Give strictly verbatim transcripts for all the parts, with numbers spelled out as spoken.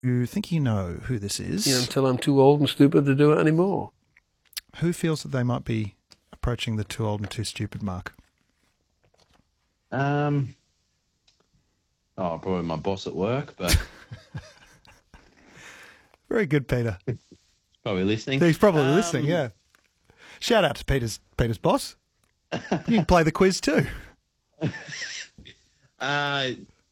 you think you know who this is? Yeah, until I'm too old and stupid to do it anymore. Who feels that they might be approaching the too old and too stupid mark? Um, oh, probably my boss at work, but Very good, Peter. probably listening. He's probably Um, listening, yeah. Shout out to Peter's Peter's boss. You can play the quiz too. Uh,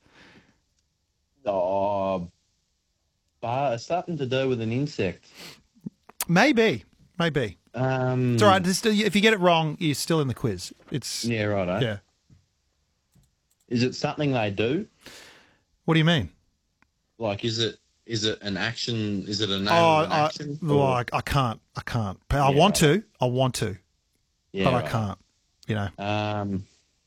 oh, but something to do with an insect. Maybe, maybe. Um, It's all right. Just, if you get it wrong, you're still in the quiz. It's Yeah, right. yeah. Is it something they do? What do you mean? Like, is it is it an action? Is it a name Oh, of an I, action? well, Or- I, I can't. I can't. I Yeah, want right. to. I want to, yeah, but I right. can't. You know. Um.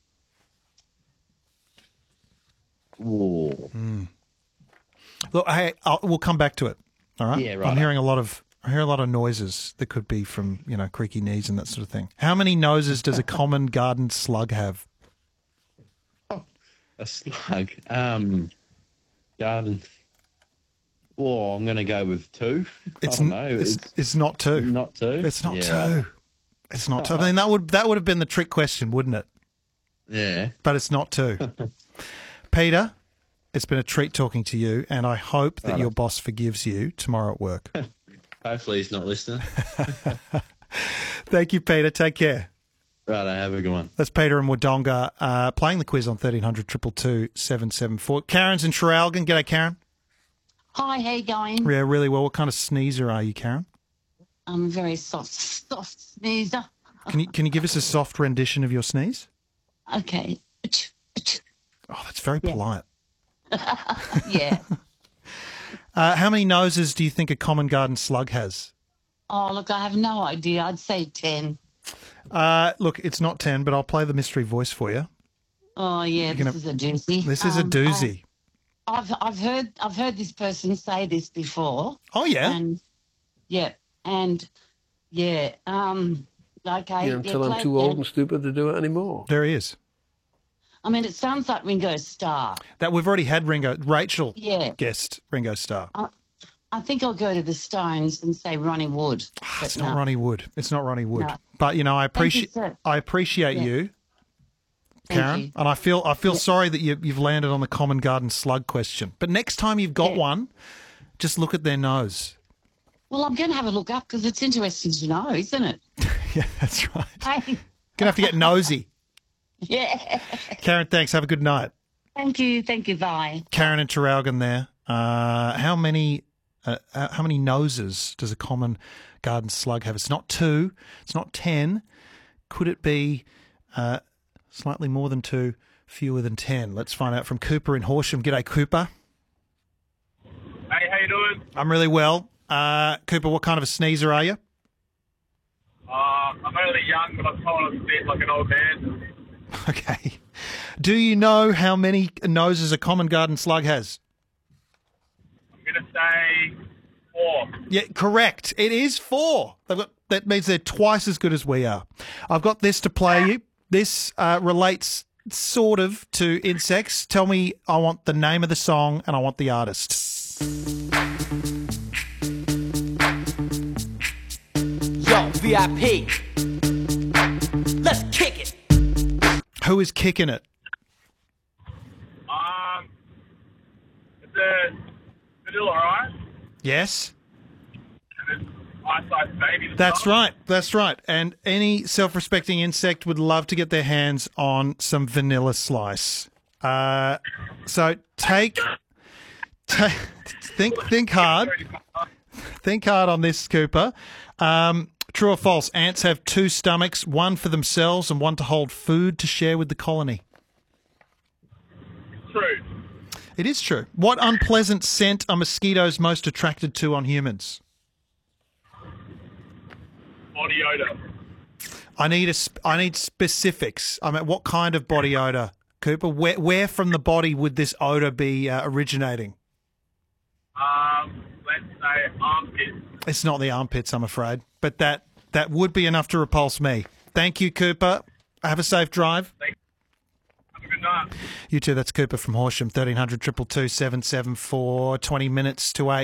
Ooh. Look, hey, I'll, we'll come back to it. All right. Yeah, right. I'm hearing a lot of. I hear a lot of noises that could be from, you know, creaky knees and that sort of thing. How many noses does a common garden slug have? A slug. Um. Garden. Oh, I'm going to go with two. It's I don't n- know. It's, It's, it's not two. not two. It's not yeah. two. It's not two. I mean, that would that would have been the trick question, wouldn't it? Yeah. But it's not two. Peter, it's been a treat talking to you, and I hope that your boss forgives you tomorrow at work. Hopefully he's not listening. Thank you, Peter. Take care. Right, I have a good one. That's Peter and Wodonga uh, playing the quiz on thirteen hundred, two two two, seven seven four. Karen's in Traralgon. G'day, Karen. Hi, how you going? Yeah, really well. What kind of sneezer are you, Karen? I'm a very soft, soft sneezer. Can you can you give us a soft rendition of your sneeze? Okay. Oh, that's very polite. Yeah. Uh, how many noses do you think a common garden slug has? Oh, look, I have no idea. I'd say ten. Uh, look, it's not ten, but I'll play the mystery voice for you. Oh, yeah, gonna- this is a doozy. This is a Um, doozy. I- I've I've heard I've heard this person say this before. Oh, yeah? And yeah, and yeah, um, okay. Yeah, until I'm play too it old then. and stupid to do it anymore. There he is. I mean, it sounds like Ringo Starr. That we've already had Ringo. Rachel Yeah. guessed Ringo Starr. I think I'll go to the Stones and say Ronnie Wood. Ah, it's but not no. Ronnie Wood. It's not Ronnie Wood. No. But you know, I Thank you, appreciate sir. I appreciate Yeah. you, Thank Karen, you. and I feel I feel sorry that you, you've landed on the common garden slug question. But next time you've got Yeah. one, just look at their nose. Well, I'm going to have a look up because it's interesting to know, isn't it? Yeah, that's right. Hey, Gonna have to get nosy. yeah. Karen, thanks. Have a good night. Thank you. Thank you. Bye. Karen and Traralgon there. Uh, how many uh, uh, how many noses does a common garden slug have? It's not two. It's not ten. Could it be uh, slightly more than two, fewer than ten? Let's find out from Cooper in Horsham. G'day, Cooper. Hey, how you doing? I'm really well. Uh, Cooper, what kind of a sneezer are you? Uh, I'm only young, but I'm trying to spit like an old man. Okay. Do you know how many noses a common garden slug has? I'm going to say four. Yeah, correct. It is four. They've got, that means they're twice as good as we are. I've got this to play you. This uh, relates sort of to insects. Tell me, I want the name of the song and I want the artist. Yo, V I P. Let's kick it. Who is kicking it? Um, it's a Vanilla Ice, Yes? and it's Ice Ice Baby. the That's song. right. That's right. And any self-respecting insect would love to get their hands on some Vanilla Slice. Uh, so take, take think think hard. Think hard on this, Cooper. Um, true or false? Ants have two stomachs, one for themselves and one to hold food to share with the colony. True. It is true. What unpleasant scent are mosquitoes most attracted to on humans? Body odor. I need a. sp- I need specifics. I mean, what kind of body odor, Cooper? Where, where from the body would this odor be uh, originating? Um, let's say armpit. It's not the armpits, I'm afraid, but that that would be enough to repulse me. Thank you, Cooper. Have a safe drive. Have a good night. You too. That's Cooper from Horsham. thirteen hundred two two two seven seven four. twenty minutes to eight.